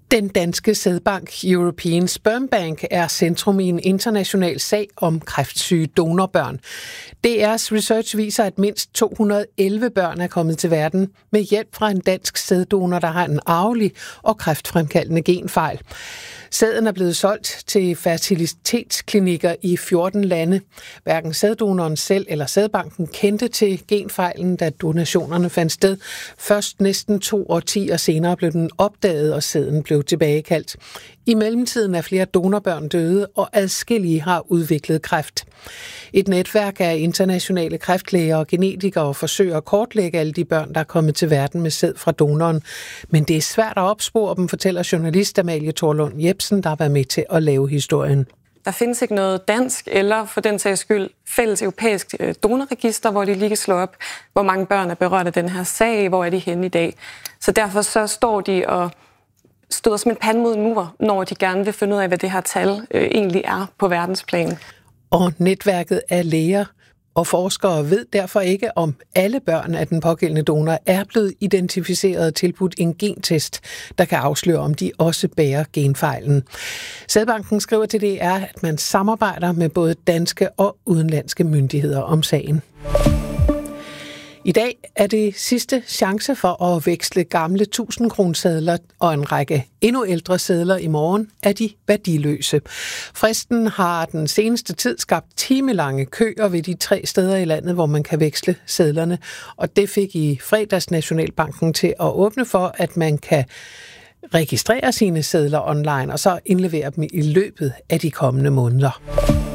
Den danske sædbank European Sperm Bank er centrum i en international sag om kræftsyge donorbørn. DR's research viser, at mindst 211 børn er kommet til verden med hjælp fra en dansk sæddonor, der har en arvelig og kræftfremkaldende genfejl. Sæden er blevet solgt til fertilitetsklinikker i 14 lande. Hverken sæddonoren selv eller sædbanken kendte til genfejlen, da donationerne fandt sted. Først næsten 2 årtier senere blev den opdaget, og sæden blev tilbagekaldt. I mellemtiden er flere donorbørn døde, og adskillige har udviklet kræft. Et netværk af internationale kræftlæger og genetikere forsøger at kortlægge alle de børn, der er kommet til verden med sæd fra donoren. Men det er svært at opspore dem, fortæller journalist Amalie Thorlund Jepsen, der har været med til at lave historien. Der findes ikke noget dansk eller for den sags skyld fælles europæisk donorregister, hvor de lige kan slå op, hvor mange børn er berørt af den her sag, hvor er de henne i dag. Så derfor så står de og støder som en pande mod en mur, når de gerne vil finde ud af, hvad det her tal egentlig er på verdensplan. Og netværket af læger og forskere ved derfor ikke, om alle børn af den pågældende donor er blevet identificeret og tilbudt en gentest, der kan afsløre, om de også bærer genfejlen. Sædbanken skriver til DR, at man samarbejder med både danske og udenlandske myndigheder om sagen. I dag er det sidste chance for at veksle gamle 1000-kronesedler, og en række endnu ældre sedler i morgen er de værdiløse. Fristen har den seneste tid skabt timelange køer ved de 3 steder i landet, hvor man kan veksle sedlerne, og det fik i fredags Nationalbanken til at åbne for, at man kan registrere sine sedler online og så indlevere dem i løbet af de kommende måneder.